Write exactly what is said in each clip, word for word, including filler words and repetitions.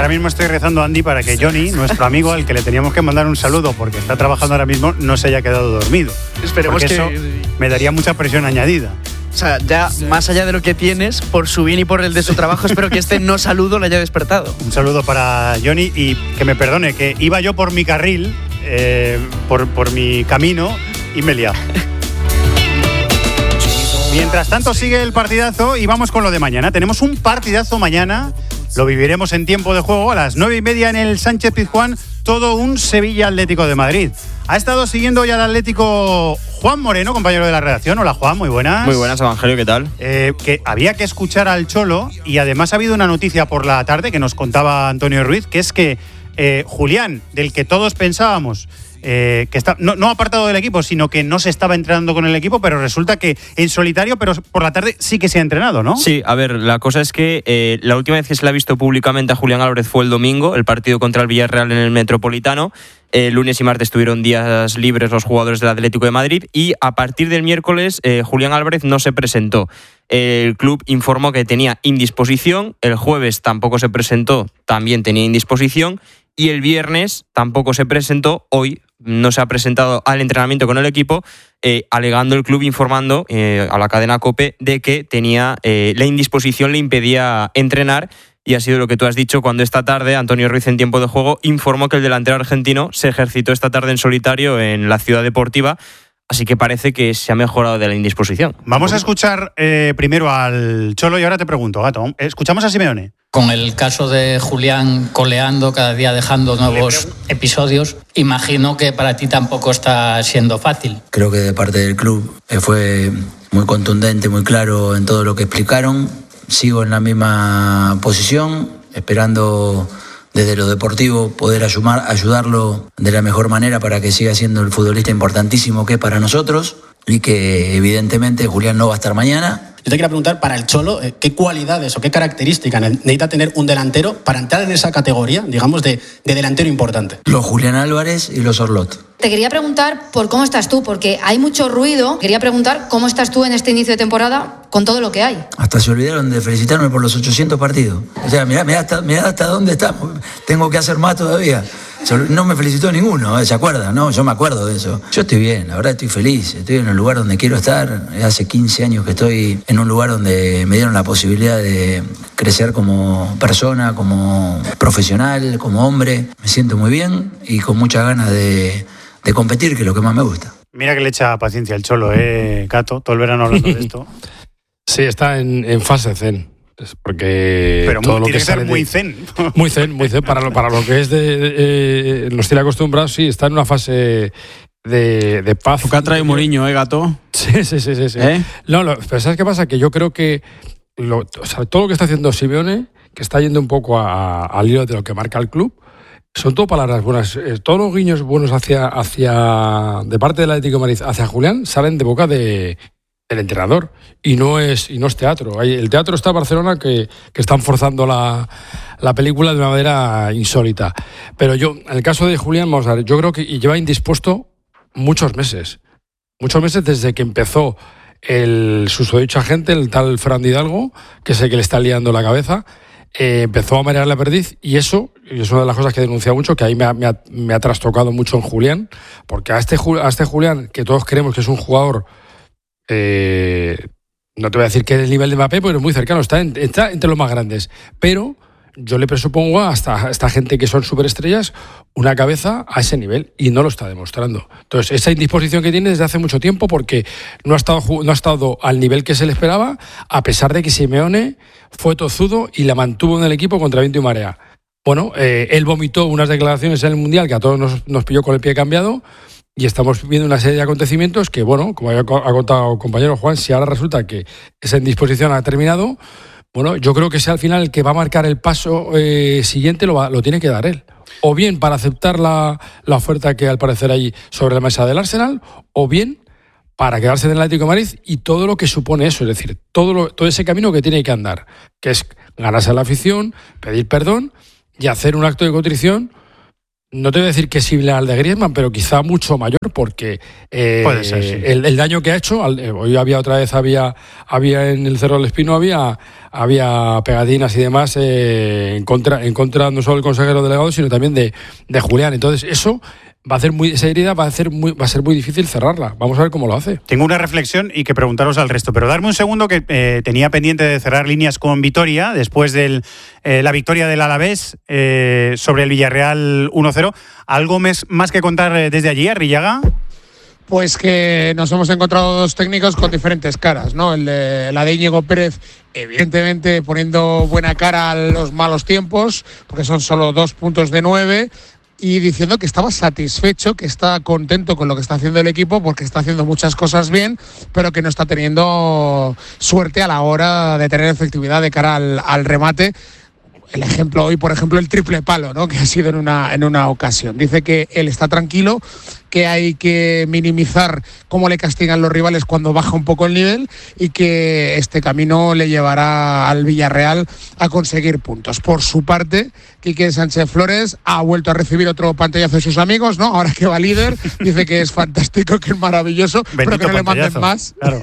Ahora mismo estoy rezando, Andy, para que Johnny, nuestro amigo, al que le teníamos que mandar un saludo porque está trabajando ahora mismo, no se haya quedado dormido. Esperemos porque que... eso me daría mucha presión añadida. O sea, ya más allá de lo que tienes, por su bien y por el de su trabajo, espero que este no saludo le haya despertado. Un saludo para Johnny y que me perdone, que iba yo por mi carril, eh, por, por mi camino y me he liado. Mientras tanto sigue el partidazo y vamos con lo de mañana. Tenemos un partidazo mañana, lo viviremos en tiempo de juego a las nueve y media en el Sánchez Pizjuán, todo un Sevilla Atlético de Madrid. Ha estado siguiendo ya el Atlético Juan Moreno, compañero de la redacción. Hola Juan, muy buenas. Muy buenas, Evangelio, ¿qué tal? Eh, que había que escuchar al Cholo y además ha habido una noticia por la tarde que nos contaba Antonio Ruiz, que es que eh, Julián, del que todos pensábamos eh, que está no, no apartado del equipo, sino que no se estaba entrenando con el equipo, pero resulta que en solitario, pero por la tarde sí que se ha entrenado, ¿no? Sí, a ver, la cosa es que eh, la última vez que se le ha visto públicamente a Julián Álvarez fue el domingo, el partido contra el Villarreal en el Metropolitano. El lunes y martes tuvieron días libres los jugadores del Atlético de Madrid y a partir del miércoles eh, Julián Álvarez no se presentó. El club informó que tenía indisposición, el jueves tampoco se presentó, también tenía indisposición y el viernes tampoco se presentó, hoy no se ha presentado al entrenamiento con el equipo, eh, alegando el club, informando eh, a la cadena COPE de que tenía eh, la indisposición le impedía entrenar. Y ha sido lo que tú has dicho cuando esta tarde Antonio Ruiz en tiempo de juego informó que el delantero argentino se ejercitó esta tarde en solitario en la Ciudad Deportiva, así que parece que se ha mejorado de la indisposición. Vamos a escuchar eh, primero al Cholo y ahora te pregunto, Gato, ¿escuchamos a Simeone? Con el caso de Julián coleando, cada día dejando nuevos episodios, imagino que para ti tampoco está siendo fácil. Creo que de parte del club fue muy contundente, muy claro en todo lo que explicaron. Sigo en la misma posición, esperando desde lo deportivo poder ayudar, ayudarlo de la mejor manera para que siga siendo el futbolista importantísimo que es para nosotros y que evidentemente Julián no va a estar mañana. Yo te quería preguntar, para el Cholo, ¿qué cualidades o qué características necesita tener un delantero para entrar en esa categoría, digamos, de, de delantero importante? Los Julián Álvarez y los Orlot. Te quería preguntar por cómo estás tú, porque hay mucho ruido. Quería preguntar cómo estás tú en este inicio de temporada con todo lo que hay. Hasta se olvidaron de felicitarme por los ochocientos partidos. O sea, mirá, mirá, hasta, mirá hasta dónde estamos. Tengo que hacer más todavía. No me felicitó ninguno, ¿se acuerda? No, yo me acuerdo de eso. Yo estoy bien, la verdad estoy feliz. Estoy en el lugar donde quiero estar. Hace quince años que estoy en un lugar donde me dieron la posibilidad de crecer como persona, como profesional, como hombre. Me siento muy bien y con muchas ganas de, de competir, que es lo que más me gusta. Mira que le echa paciencia el Cholo, ¿eh, Cato? Todo el verano hablando de esto. Sí, está en, en fase zen. Es porque pero todo muy, lo que sale ser muy de, zen. Muy zen, muy zen. Para lo, para lo que es de, de eh, nos tiene acostumbrados, sí, está en una fase de, de paz. Lo que ha traído Mourinho, ¿eh, Gato? Sí, sí, sí. sí, sí. ¿Eh? No, lo, pero ¿sabes qué pasa? Que yo creo que lo, o sea, todo lo que está haciendo Simeone, que está yendo un poco a, a, al hilo de lo que marca el club, son todo palabras buenas. Eh, todos los guiños buenos hacia, hacia de parte del Atlético de Madrid hacia Julián salen de boca de el entrenador y no es y no es teatro. El teatro está en Barcelona que, que están forzando la, la película de una manera insólita. Pero yo, en el caso de Julián, vamos a ver, yo creo que y lleva indispuesto muchos meses. Muchos meses desde que empezó el susodicho agente, el tal Fran Hidalgo, que sé que le está liando la cabeza, eh, empezó a marear la perdiz y eso y es una de las cosas que he denunciado mucho, que ahí me ha, me ha, me ha trastocado mucho en Julián, porque a este, a este Julián, que todos creemos que es un jugador Eh, no te voy a decir que es el nivel de Mbappé, pero es muy cercano, está, en, está entre los más grandes. Pero yo le presupongo a esta, a esta gente que son superestrellas una cabeza a ese nivel y no lo está demostrando. Entonces, esa indisposición que tiene desde hace mucho tiempo porque no ha estado, no ha estado al nivel que se le esperaba, a pesar de que Simeone fue tozudo y la mantuvo en el equipo contra viento y marea. Bueno, eh, él vomitó unas declaraciones en el Mundial que a todos nos, nos pilló con el pie cambiado. Y estamos viendo una serie de acontecimientos que, bueno, como ha contado el compañero Juan, si ahora resulta que esa indisposición ha terminado, bueno, yo creo que sea al final el que va a marcar el paso eh, siguiente, lo, va, lo tiene que dar él. O bien para aceptar la, la oferta que al parecer hay sobre la mesa del Arsenal, o bien para quedarse en el Atlético de Madrid y todo lo que supone eso, es decir, todo, lo, todo ese camino que tiene que andar, que es ganarse a la afición, pedir perdón y hacer un acto de contrición no te voy a decir que es similar al de Griezmann, pero quizá mucho mayor, porque eh, Puede ser, sí. el, el daño que ha hecho, al, eh, hoy había otra vez, había había en el Cerro del Espino, había había pegatinas y demás eh, en contra en contra no solo del consejero delegado, sino también de, de Julián. Entonces eso va a hacer muy, esa herida va a hacer muy, va a ser muy difícil cerrarla. Vamos a ver cómo lo hace. Tengo una reflexión y que preguntaros al resto, pero darme un segundo que eh, tenía pendiente de cerrar líneas con Vitoria después de eh, la victoria del Alavés eh, sobre el Villarreal uno cero. ¿Algo mes, más que contar eh, desde allí, Arrillaga? Pues que nos hemos encontrado dos técnicos con diferentes caras, ¿no? El de, la de Íñigo Pérez, evidentemente poniendo buena cara a los malos tiempos, porque son solo dos puntos de nueve, y diciendo que estaba satisfecho, que está contento con lo que está haciendo el equipo porque está haciendo muchas cosas bien, pero que no está teniendo suerte a la hora de tener efectividad de cara al, al remate. El ejemplo hoy, por ejemplo, el triple palo, ¿no? Que ha sido en una, en una ocasión. Dice que él está tranquilo, que hay que minimizar cómo le castigan los rivales cuando baja un poco el nivel y que este camino le llevará al Villarreal a conseguir puntos. Por su parte, Quique Sánchez Flores ha vuelto a recibir otro pantallazo de sus amigos, ¿no? Ahora que va líder, dice que es fantástico, que es maravilloso, Bendito pero que no pantallazo. le manden más. Claro.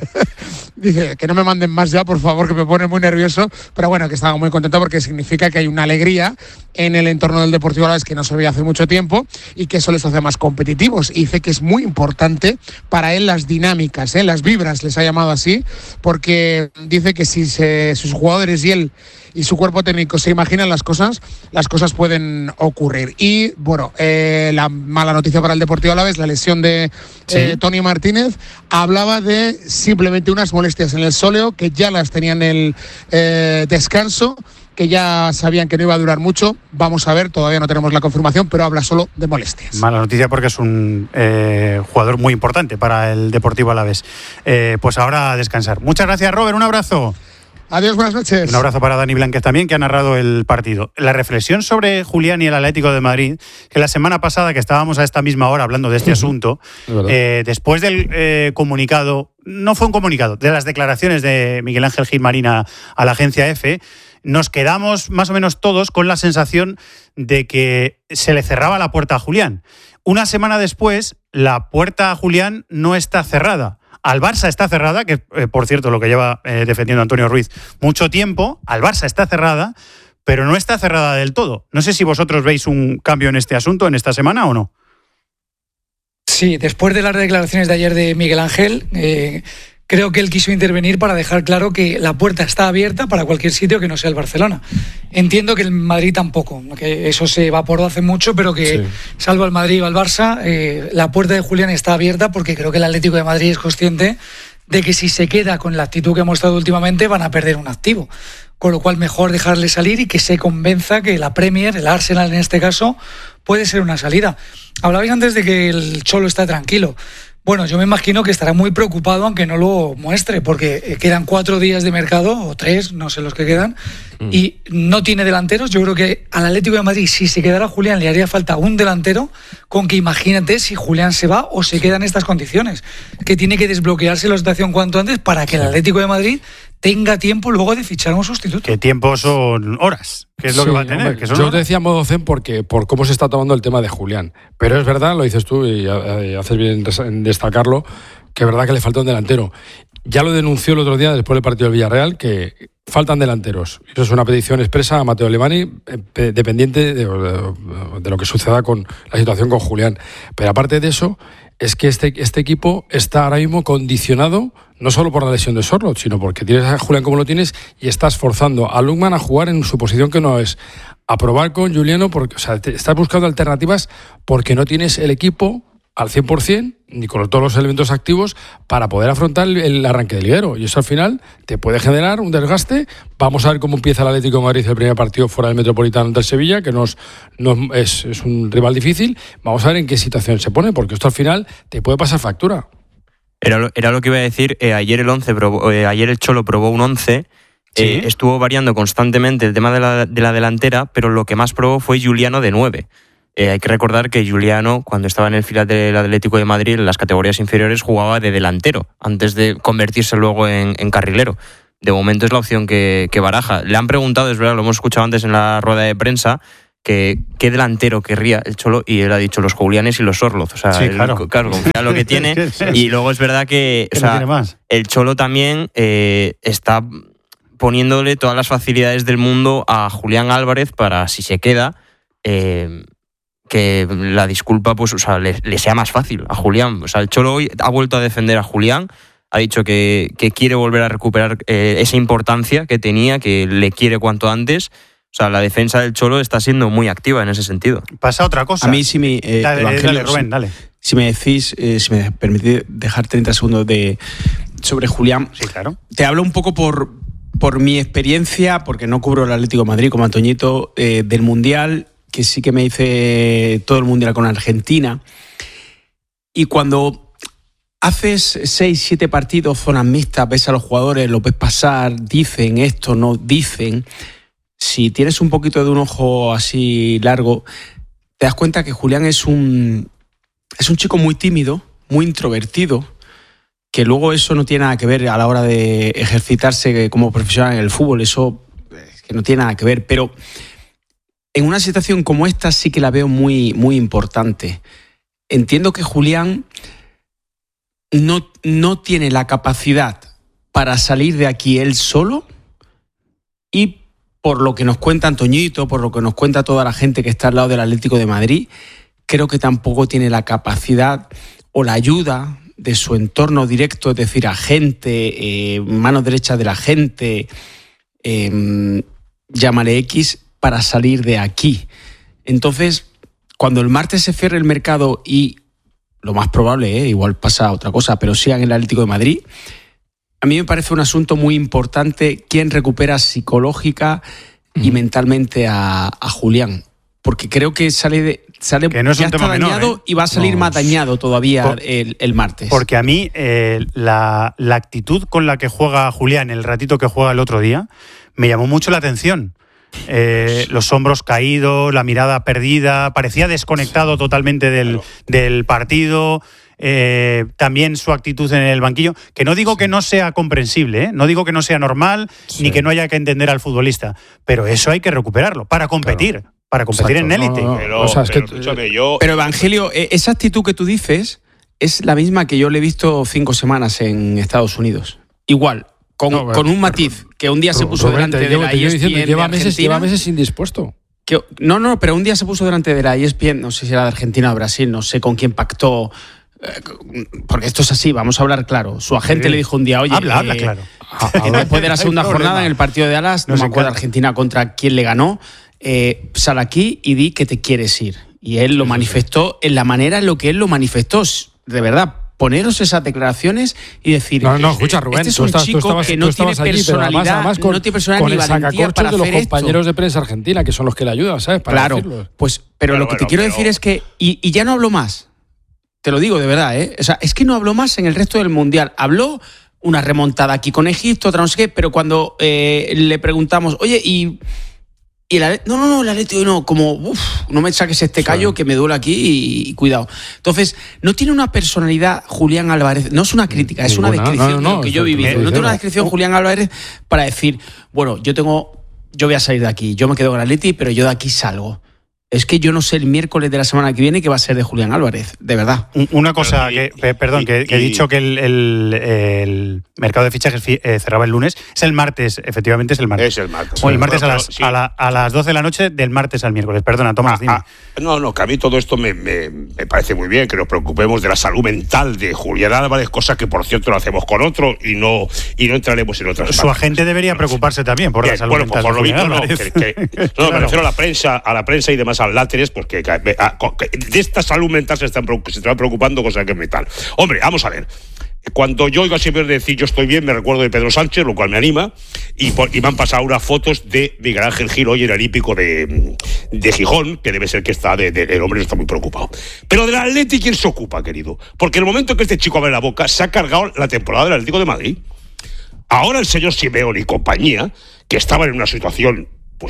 Dice que no me manden más ya, por favor, que me pone muy nervioso, pero bueno, que estaba muy contento porque significa que hay una alegría en el entorno del Deportivo Alavés que no se veía hace mucho tiempo y que eso les hace más competitivos. Y dice que es muy importante para él las dinámicas, ¿eh? las vibras, les ha llamado así, porque dice que si se, sus jugadores y él y su cuerpo técnico se imaginan las cosas, las cosas pueden ocurrir. Y bueno, eh, la mala noticia para el Deportivo Alavés, la lesión de ¿Sí? eh, Tony Martínez, hablaba de simplemente unas molestias en el sóleo que ya las tenían en el eh, descanso, que ya sabían que no iba a durar mucho. Vamos a ver, todavía no tenemos la confirmación, pero habla solo de molestias. Mala noticia porque es un eh, jugador muy importante para el Deportivo Alavés. Eh, pues ahora a descansar. Muchas gracias, Robert, un abrazo. Adiós, buenas noches. Un abrazo para Dani Blanquez también, que ha narrado el partido. La reflexión sobre Julián y el Atlético de Madrid, que la semana pasada que estábamos a esta misma hora hablando de este asunto, eh, después del eh, comunicado, no fue un comunicado, de las declaraciones de Miguel Ángel Gilmarín a, a la agencia EFE, nos quedamos más o menos todos con la sensación de que se le cerraba la puerta a Julián. Una semana después, la puerta a Julián no está cerrada. Al Barça está cerrada, que eh, por cierto lo que lleva eh, defendiendo Antonio Ruiz mucho tiempo, al Barça está cerrada, pero no está cerrada del todo. No sé si vosotros veis un cambio en este asunto en esta semana o no. Sí, después de las declaraciones de ayer de Miguel Ángel, eh, creo que él quiso intervenir para dejar claro que la puerta está abierta para cualquier sitio que no sea el Barcelona. Entiendo que el Madrid tampoco, que eso se evaporó hace mucho, pero que sí. salvo el Madrid o el Barça, eh, la puerta de Julián está abierta porque creo que el Atlético de Madrid es consciente de que si se queda con la actitud que ha mostrado últimamente van a perder un activo. Con lo cual mejor dejarle salir y que se convenza que la Premier, el Arsenal en este caso, puede ser una salida. Hablabais antes de que el Cholo está tranquilo. Bueno, yo me imagino que estará muy preocupado aunque no lo muestre, porque quedan cuatro días de mercado, o tres, no sé los que quedan, mm. y no tiene delanteros. Yo creo que al Atlético de Madrid, si se quedara Julián, le haría falta un delantero, con que imagínate si Julián se va o se queda en estas condiciones, que tiene que desbloquearse la situación cuanto antes para que el Atlético de Madrid tenga tiempo luego de fichar un sustituto. ¿Qué tiempo son horas? ¿Qué es lo sí, que va a tener? Hombre, ¿Que son yo horas? te decía modo zen porque, por cómo se está tomando el tema de Julián. Pero es verdad, lo dices tú y haces bien en destacarlo, que es verdad que le falta un delantero. Ya lo denunció el otro día después del partido del Villarreal, que faltan delanteros. Eso es una petición expresa a Matteo Alemany, dependiente de, de, de lo que suceda con la situación con Julián. Pero aparte de eso, es que este, este equipo está ahora mismo condicionado no solo por la lesión de Sorloth, sino porque tienes a Julián como lo tienes y estás forzando a Lukman a jugar en su posición que no es, a probar con Juliano, porque, o sea, te, estás buscando alternativas porque no tienes el equipo al cien por ciento ni con todos los elementos activos para poder afrontar el, el arranque del liguero, y eso al final te puede generar un desgaste. Vamos a ver cómo empieza el Atlético de Madrid el primer partido fuera del Metropolitano ante el Sevilla, que nos, nos es, es un rival difícil. Vamos a ver en qué situación se pone, porque esto al final te puede pasar factura. Era lo, era lo que iba a decir. Eh, ayer el once probó, eh, ayer el Cholo probó un once. ¿Sí? Eh, estuvo variando constantemente el tema de la, de la delantera, pero lo que más probó fue Juliano de nueve. Eh, hay que recordar que Juliano, cuando estaba en el filial del Atlético de Madrid, en las categorías inferiores, jugaba de delantero, antes de convertirse luego en, en carrilero. De momento es la opción que, que baraja. Le han preguntado, es verdad, lo hemos escuchado antes en la rueda de prensa, que qué delantero querría el Cholo, y él ha dicho los Julianes y los Orloz. O sea, sí, el, claro. claro, confía lo que tiene. Y luego es verdad que, o sea, no el Cholo también eh, está poniéndole todas las facilidades del mundo a Julián Álvarez para, si se queda, eh, que la disculpa pues, o sea, le, le sea más fácil a Julián. O sea, el Cholo hoy ha vuelto a defender a Julián, ha dicho que, que quiere volver a recuperar eh, esa importancia que tenía, que le quiere cuanto antes. O sea, la defensa del Cholo está siendo muy activa en ese sentido. Pasa otra cosa. A mí, si me, eh, dale, dale, Rubén, dale. Si me decís, eh, si me permitís dejar treinta segundos de sobre Julián. Sí, claro. Te hablo un poco por, por mi experiencia, porque no cubro el Atlético de Madrid como Antoñito, eh, del Mundial, que sí que me hice todo el Mundial con Argentina. Y cuando haces seis, siete partidos, zonas mixtas, ves a los jugadores, los ves pasar, dicen esto, no dicen. Si tienes un poquito de un ojo así largo, te das cuenta que Julián es un, es un chico muy tímido, muy introvertido, que luego eso no tiene nada que ver a la hora de ejercitarse como profesional en el fútbol, eso es que no tiene nada que ver, pero en una situación como esta sí que la veo muy, muy importante. Entiendo que Julián no, no tiene la capacidad para salir de aquí él solo, y por lo que nos cuenta Antoñito, por lo que nos cuenta toda la gente que está al lado del Atlético de Madrid, creo que tampoco tiene la capacidad o la ayuda de su entorno directo, es decir, agente, eh, mano derecha de la gente, eh, llámale X, para salir de aquí. Entonces, cuando el martes se cierre el mercado y, lo más probable, eh, igual pasa otra cosa, pero sigan en el Atlético de Madrid, a mí me parece un asunto muy importante quién recupera psicológica y uh-huh. mentalmente a, a Julián. Porque creo que sale, de, sale que no es ya un está tema dañado menor, ¿eh? y va a salir no. más dañado todavía Por, el, el martes. Porque a mí eh, la, la actitud con la que juega Julián el ratito que juega el otro día me llamó mucho la atención. Eh, los hombros caídos, la mirada perdida, parecía desconectado totalmente del, claro. del partido. Eh, también su actitud en el banquillo, que no digo sí. que no sea comprensible, ¿eh? No digo que no sea normal, sí. ni que no haya que entender al futbolista, pero eso hay que recuperarlo para competir, claro. para competir Exacto. en élite. No, no. Pero, o sea, es pero, que, escúchame, yo... pero Evangelio, esa actitud que tú dices es la misma que yo le he visto cinco semanas en Estados Unidos. Igual, con, no, con un matiz, que un día se puso Rubén, delante de la E S P N lleva de meses, lleva meses indispuesto. Que, no, no, pero un día se puso delante de la E S P N, no sé si era de Argentina o Brasil, no sé con quién pactó. Porque esto es así, vamos a hablar claro. Su agente sí. le dijo un día, oye, habla, eh, habla claro. Eh, después de la segunda jornada en el partido de Dallas, no, no me acuerdo de Argentina contra quién le ganó, eh, sal aquí y di que te quieres ir. Y él lo manifestó en la manera en lo que él lo manifestó. De verdad, poneros esas declaraciones y decir, no, no, escucha, Rubén, este es un estás, chico estabas, que no tiene allí, personalidad, además, además con, no tiene personalidad con ni valentía para de los hacer compañeros esto. de prensa argentina, que son los que le ayudan, ¿sabes? Para claro, decirlo. pues, pero, pero lo que bueno, te quiero pero... decir es que, y, y ya no hablo más. Te lo digo de verdad, ¿eh? O sea, es que no habló más en el resto del Mundial. Habló una remontada aquí con Egipto, otra no sé qué, pero cuando eh, le preguntamos, oye, y, y el no, no, no, el Atlético no, como, uff, no me saques este callo sí. que me duele aquí y, y cuidado. Entonces, no tiene una personalidad Julián Álvarez, no es una crítica, es una Ninguna, descripción no, no, no, de lo que yo he vivido. No tiene una descripción Julián Álvarez para decir, bueno, yo tengo, yo voy a salir de aquí, yo me quedo con el Atleti, pero yo de aquí salgo. Es que yo no sé el miércoles de la semana que viene qué va a ser de Julián Álvarez, de verdad. Una cosa, que, perdón, que, que he dicho que el, el, el mercado de fichajes eh, cerraba el lunes, es el martes, efectivamente es el martes. Es el martes. O el martes pero, a, las, pero, sí. a, la, a las doce de la noche del martes al miércoles. Perdona, Tomás, dime. Ah, ah, no, no, que a mí todo esto me, me, me parece muy bien, que nos preocupemos de la salud mental de Julián Álvarez, cosa que por cierto lo hacemos con otro y no, y no entraremos en otras Su partes. agente debería preocuparse también por bien, la salud bueno, mental. Bueno, por de lo visto no, Álvarez. que, que, no, claro. me refiero a la prensa, a la prensa y demás láteres, porque de esta salud mental se están, se están preocupando, cosa que es mental. Hombre, vamos a ver. Cuando yo oigo siempre decir yo estoy bien, me recuerdo de Pedro Sánchez, lo cual me anima, y, por, y me han pasado unas fotos de Miguel Ángel Gil hoy en el Hípico de, de Gijón, que debe ser que está, de, de, el hombre está muy preocupado. Pero del Atleti, ¿quién se ocupa, querido? Porque en el momento que este chico abre la boca, se ha cargado la temporada del Atlético de Madrid. Ahora el señor Simeone y compañía, que estaban en una situación, pues,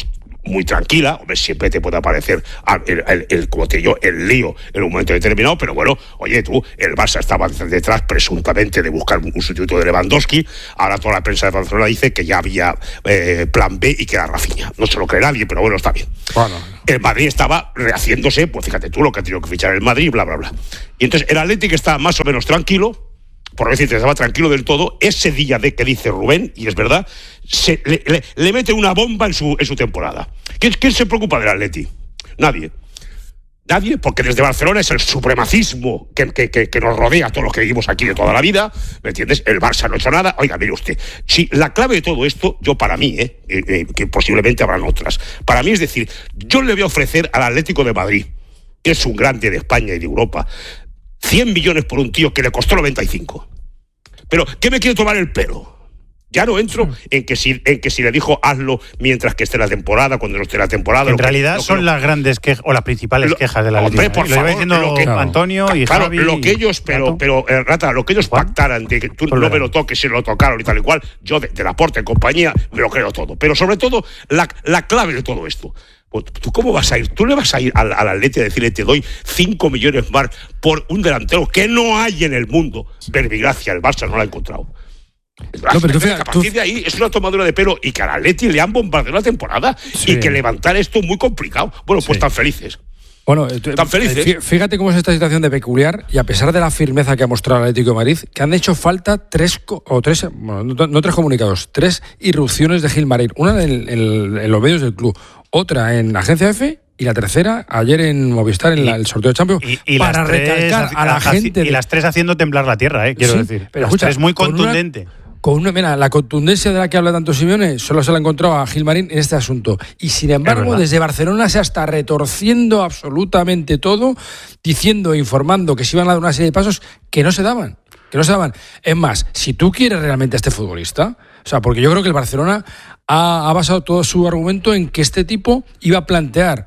muy tranquila. Hombre, siempre te puede aparecer el, el, el, como te digo, el lío en un momento determinado, pero bueno, oye tú, el Barça estaba detrás presuntamente de buscar un sustituto de Lewandowski. Ahora toda la prensa de Barcelona dice que ya había eh, plan B y que era Rafinha. No se lo cree nadie, pero bueno, está bien. Bueno. El Madrid estaba rehaciéndose, pues fíjate tú lo que ha tenido que fichar el Madrid, bla, bla, bla. Y entonces el Atlético está más o menos tranquilo, por decirte, estaba tranquilo del todo. Ese día de que dice Rubén, y es verdad, se, le, le, le mete una bomba en su, en su temporada. ¿Quién, ¿Quién se preocupa del Atleti? Nadie. Nadie, porque desde Barcelona es el supremacismo que, que, que, que nos rodea a todos los que vivimos aquí de toda la vida, ¿me entiendes? El Barça no ha hecho nada. Oiga, mire usted, si la clave de todo esto, yo para mí, eh, eh, que posiblemente habrán otras, para mí es decir, yo le voy a ofrecer al Atlético de Madrid, que es un grande de España y de Europa, cien millones por un tío que le costó noventa y cinco. Pero, ¿qué me quiere tomar el pelo? Ya no entro en que si en que si le dijo hazlo mientras que esté la temporada, cuando no esté la temporada. En realidad que, son que, las grandes quejas o las principales lo, quejas de la Hombre, por lo favor, diciendo lo que, Antonio y claro, Javi. Lo que ellos, pero, pero eh, Rata, lo que ellos ¿Juan? pactaran de que tú no me lo toques, si lo tocaron y tal y cual, yo de, de Laporte en compañía me lo creo todo. Pero sobre todo, la, la clave de todo esto. ¿Tú cómo vas a ir? ¿Tú le vas a ir al, al Atleti a decirle te doy cinco millones más por un delantero que no hay en el mundo? Verbigracia, el Barça no lo ha encontrado. No, pero tú fíjate, a partir tú... de ahí es una tomadura de pelo y que al Atleti le han bombardeado la temporada sí. y que levantar esto es muy complicado. Bueno, pues sí. tan felices. Bueno, tan felices. Fíjate cómo es esta situación de peculiar y a pesar de la firmeza que ha mostrado el Atlético de Madrid, que han hecho falta tres o tres, bueno, no, no tres comunicados, tres irrupciones de Gilmarín, una en, en, en los medios del club, otra en la Agencia F y la tercera ayer en Movistar en la, el sorteo de Champions y, y para las tres, recalcar a la gente y de... las tres haciendo temblar la tierra, eh, quiero sí, decir. Pero escucha, es muy contundente. Con una, con una, mira, la contundencia de la que habla tanto Simeone solo se la ha encontrado a Gilmarín en este asunto. Y sin embargo, desde Barcelona se está retorciendo absolutamente todo, diciendo e informando que se iban a dar una serie de pasos que no se daban. Que no se daban. Es más, si tú quieres realmente a este futbolista, o sea, porque yo creo que el Barcelona ha, ha basado todo su argumento en que este tipo iba a plantear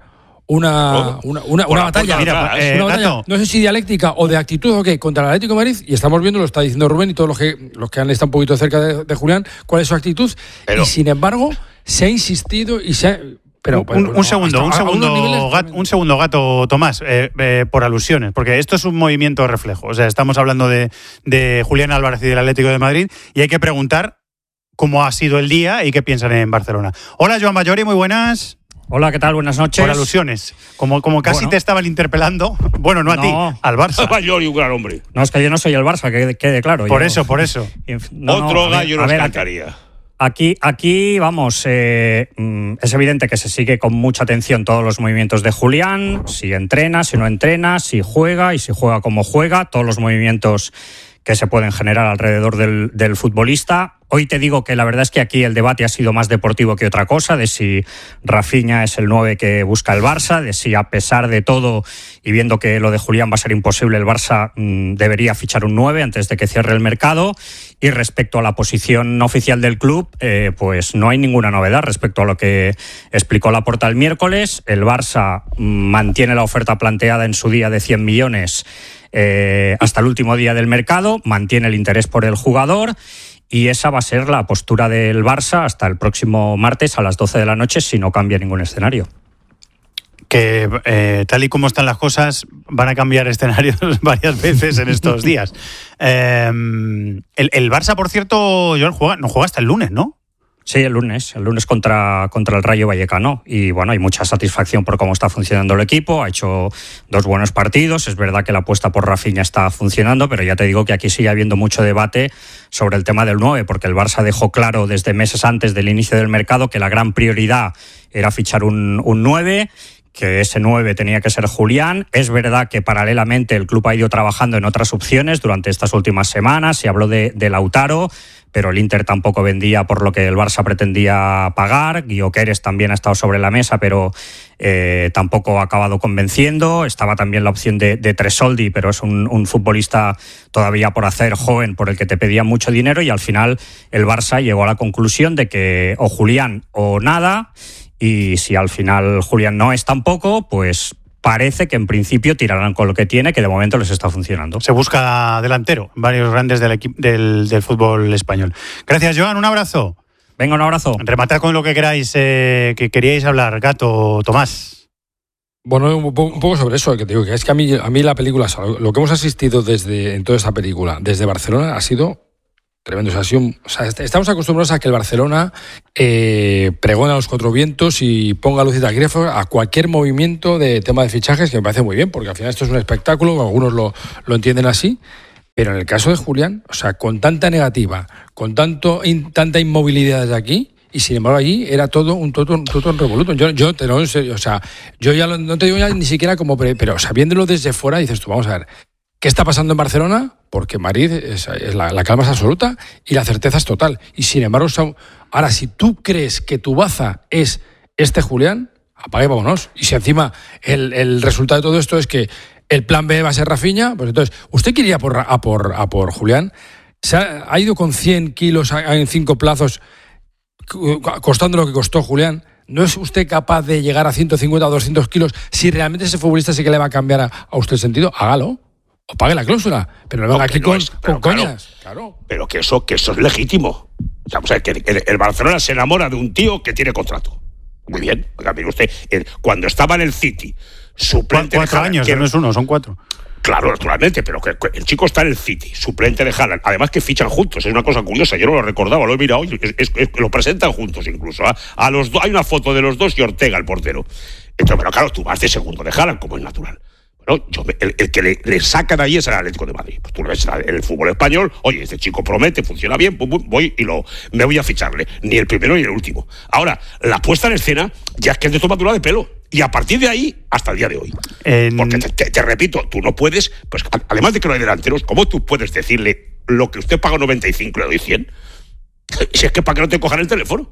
una, una, una, una batalla, mira, eh, una batalla no sé si dialéctica o de actitud o qué, contra el Atlético de Madrid, y estamos viendo, lo está diciendo Rubén y todos los que los que han estado un poquito cerca de, de Julián, cuál es su actitud, pero, y sin embargo se ha insistido y se ha... Pero, un, un, un segundo, un segundo, gato, un segundo gato, Tomás, eh, eh, por alusiones, porque esto es un movimiento reflejo. O sea, estamos hablando de, de Julián Álvarez y del Atlético de Madrid y hay que preguntar cómo ha sido el día y qué piensan en Barcelona. Hola, Joan Mayori, muy buenas. Hola, ¿qué tal? Buenas noches. Por alusiones. Como, como casi bueno. te estaban interpelando. Bueno, no a no. ti, al Barça. Mayori, un gran hombre. No, es que yo no soy el Barça, que quede claro. Por yo, eso, por eso. No, Otro no, gallo nos ver, cantaría. Aquí, aquí vamos, eh, es evidente que se sigue con mucha atención todos los movimientos de Julián, si entrena, si no entrena, si juega y si juega como juega, todos los movimientos que se pueden generar alrededor del, del futbolista. Hoy te digo que la verdad es que aquí el debate ha sido más deportivo que otra cosa, de si Rafinha es el nueve que busca el Barça, de si a pesar de todo y viendo que lo de Julián va a ser imposible, el Barça mmm, debería fichar un nueve antes de que cierre el mercado. Y respecto a la posición oficial del club, eh, pues no hay ninguna novedad respecto a lo que explicó Laporta el miércoles. El Barça mmm, mantiene la oferta planteada en su día de cien millones eh, hasta el último día del mercado, mantiene el interés por el jugador. Y esa va a ser la postura del Barça hasta el próximo martes a las doce de la noche si no cambia ningún escenario. Que eh, tal y como están las cosas van a cambiar escenarios varias veces en estos días. Eh, el, el Barça, por cierto, Joel, juega, no juega hasta el lunes, ¿no? Sí, el lunes, el lunes contra, contra el Rayo Vallecano. Y bueno, hay mucha satisfacción por cómo está funcionando el equipo. Ha hecho dos buenos partidos. Es verdad que la apuesta por Rafinha está funcionando, pero ya te digo que aquí sigue habiendo mucho debate sobre el tema del nueve, porque el Barça dejó claro desde meses antes del inicio del mercado que la gran prioridad era fichar un, un nueve, que ese nueve tenía que ser Julián. Es verdad que paralelamente el club ha ido trabajando en otras opciones durante estas últimas semanas. Se habló de, de Lautaro, pero el Inter tampoco vendía por lo que el Barça pretendía pagar. Gyökeres también ha estado sobre la mesa, pero eh, tampoco ha acabado convenciendo. Estaba también la opción de, de Tresoldi, pero es un, un futbolista todavía por hacer, joven, por el que te pedían mucho dinero, y al final el Barça llegó a la conclusión de que o Julián o nada. Y si al final Julián no es tampoco, pues parece que en principio tirarán con lo que tiene, que de momento les está funcionando. Se busca delantero, varios grandes del, equipo, del, del fútbol español. Gracias, Joan, un abrazo. Venga, un abrazo. Rematad con lo que queráis, eh, que queríais hablar, Gato, Tomás. Bueno, un poco, un poco sobre eso, que te digo, que es que a mí, a mí la película, o sea, lo que hemos asistido desde en toda esta película, desde Barcelona, ha sido tremendo. O sea, ha sido, o sea, estamos acostumbrados a que el Barcelona eh, pregone a los cuatro vientos y ponga luz y taquígrafos a cualquier movimiento de tema de fichajes, que me parece muy bien, porque al final esto es un espectáculo, algunos lo, lo entienden así. Pero en el caso de Julián, o sea, con tanta negativa, con tanto in, tanta inmovilidad desde aquí, y sin embargo allí era todo un todo un, todo un revoluto. Yo, yo te lo en serio, o sea, yo ya lo, no te digo ya ni siquiera como, pre, pero o sea, viéndolo desde fuera, dices tú, vamos a ver, ¿qué está pasando en Barcelona? Porque Madrid es, es la, la calma es absoluta y la certeza es total. Y sin embargo, o sea, ahora, si tú crees que tu baza es este Julián, apague y vámonos. Y si encima el, el resultado de todo esto es que el plan B va a ser Rafinha, pues entonces, ¿usted quiere ir a por, a por, a por Julián? ¿Se ha, ha ido con cien kilos en cinco plazos, costando lo que costó Julián? ¿No es usted capaz de llegar a ciento cincuenta o doscientos kilos? Si realmente ese futbolista sí que le va a cambiar a, a usted el sentido, hágalo. O pague la cláusula. Pero no venga aquí no con, es, con claro, coñas. Claro. Pero que eso, que eso es legítimo. O sea, o sea, que el, el Barcelona se enamora de un tío que tiene contrato. Muy bien. Oiga, mire usted, el, cuando estaba en el City, suplente cuatro de años, que no es uno, son cuatro. Claro, naturalmente, pero que, que el chico está en el City, suplente de Haaland. Además que fichan juntos, es una cosa curiosa, yo no lo recordaba, lo he mirado hoy, es, es, es, lo presentan juntos incluso. ¿eh? A los do, hay una foto de los dos y Ortega, el portero. Entonces, pero claro, tú vas de segundo de Haaland, como es natural. Bueno, yo, el, el que le, le sacan ahí es el Atlético de Madrid. Pues tú lo ves en el fútbol español, oye, este chico promete, funciona bien, pum, pum, voy y lo, me voy a ficharle. Ni el primero ni el último. Ahora, la puesta en escena ya es que es de tomadura de pelo. Y a partir de ahí, hasta el día de hoy. En... Porque te, te, te repito, tú no puedes, pues además de que no hay delanteros, ¿cómo tú puedes decirle lo que usted paga noventa y cinco y le doy cien? Si es que para que no te cojan el teléfono.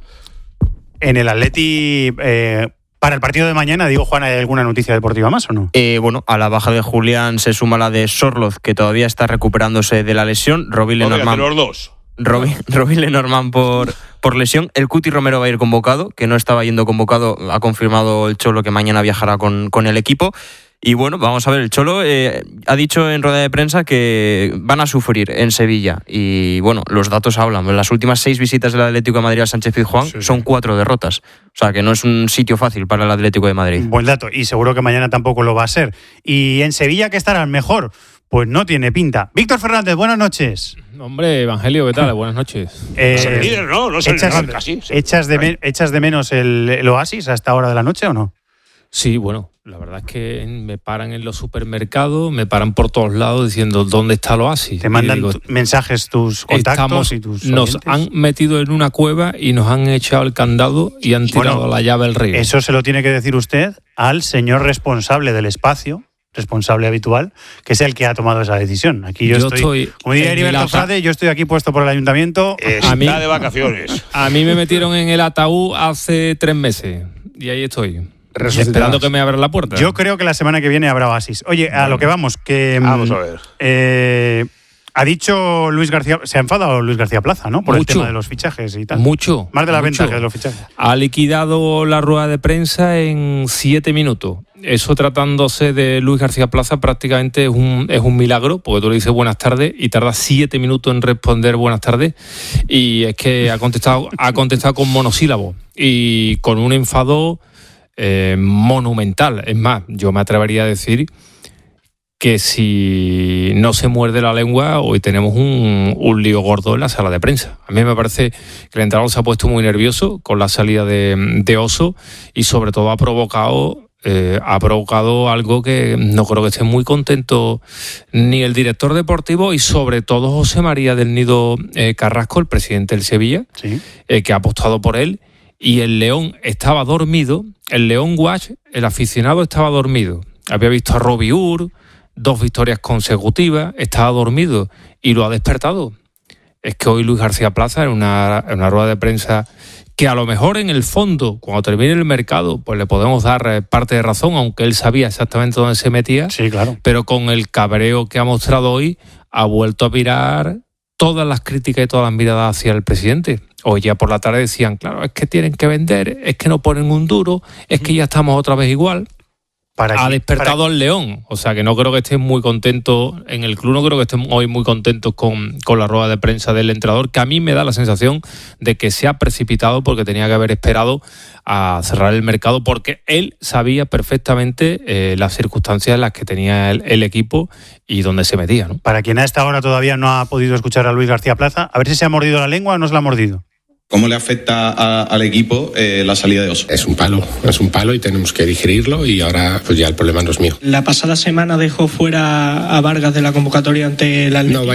En el Atleti... Eh... Para el partido de mañana, digo, Juan, ¿hay alguna noticia deportiva más o no? Eh, bueno, a la baja de Julián se suma la de Sorloz, que todavía está recuperándose de la lesión. Robin Lenormand. Los dos. Robin, Robin Lenormand por, por lesión. El Cuti Romero va a ir convocado, que no estaba yendo convocado. Ha confirmado el Cholo que mañana viajará con, con el equipo. Y bueno, vamos a ver, el Cholo eh, ha dicho en rueda de prensa que van a sufrir en Sevilla. Y bueno, los datos hablan. En las últimas seis visitas del Atlético de Madrid al Sánchez-Pizjuán sí, son cuatro derrotas. O sea, que no es un sitio fácil para el Atlético de Madrid. Buen dato. Y seguro que mañana tampoco lo va a ser. ¿Y en Sevilla qué estarán mejor? Pues no tiene pinta. Víctor Fernández, buenas noches. Hombre, Evangelio, ¿qué tal? Buenas noches. Eh, es el líder, ¿no? No es el echas, líder, casi. Sí. ¿echas, de me, ¿Echas de menos el, el Oasis a esta hora de la noche o no? Sí, bueno, la verdad es que me paran en los supermercados, me paran por todos lados diciendo ¿dónde está el Oasis? Te mandan digo, tu, mensajes tus contactos estamos, y tus nos oyentes. Han metido en una cueva y nos han echado el candado y han tirado bueno, la llave al río. Eso se lo tiene que decir usted al señor responsable del espacio, responsable habitual, que es el que ha tomado esa decisión. Aquí yo, yo estoy, estoy, como diría Heriberto Frade, yo estoy aquí puesto por el ayuntamiento. Está a mí, de vacaciones. A mí me metieron en el ataúd hace tres meses y ahí estoy. Esperando que me abran la puerta. Yo creo que la semana que viene habrá Oasis. Oye, a bueno, lo que vamos, que... Vamos a ver. Eh, ha dicho Luis García... Se ha enfadado Luis García Plaza, ¿no? Por mucho, el tema de los fichajes y tal. Mucho. Más de las mucho. ventas que de los fichajes. Ha liquidado la rueda de prensa en siete minutos. Eso, tratándose de Luis García Plaza, prácticamente es un, es un milagro, porque tú le dices buenas tardes y tarda siete minutos en responder buenas tardes. Y es que ha contestado, ha contestado con monosílabos y con un enfado... Eh, monumental. Es más, yo me atrevería a decir que si no se muerde la lengua, hoy tenemos un, un lío gordo en la sala de prensa. A mí me parece que el entrenador se ha puesto muy nervioso con la salida de, de Oso y sobre todo ha provocado eh, ha provocado algo que no creo que esté muy contento ni el director deportivo y sobre todo José María del Nido eh, Carrasco, el presidente del Sevilla, sí. eh, que ha apostado por él. Y el León estaba dormido, el León Watch, el aficionado estaba dormido. Había visto a Robbie Ur, dos victorias consecutivas, estaba dormido y lo ha despertado. Es que hoy Luis García Plaza, en una, en una rueda de prensa, que a lo mejor en el fondo, cuando termine el mercado, pues le podemos dar parte de razón, aunque él sabía exactamente dónde se metía. Sí, claro. Pero con el cabreo que ha mostrado hoy, ha vuelto a virar todas las críticas y todas las miradas hacia el presidente. Hoy ya por la tarde decían, claro, es que tienen que vender, es que no ponen un duro, es que ya estamos otra vez igual. ha despertado para... al León. O sea que no creo que estén muy contentos en el club, no creo que estén hoy muy contentos con, con la rueda de prensa del entrenador, que a mí me da la sensación de que se ha precipitado porque tenía que haber esperado a cerrar el mercado, porque él sabía perfectamente eh, las circunstancias en las que tenía el, el equipo y dónde se metía, ¿no? Para quien a esta hora todavía no ha podido escuchar a Luis García Plaza, a ver si se ha mordido la lengua o no se la ha mordido. ¿Cómo le afecta a, al equipo eh, la salida de Oso? Es un palo, es un palo y tenemos que digerirlo y ahora pues ya el problema no es mío. La pasada semana dejó fuera a Vargas de la convocatoria ante la... No,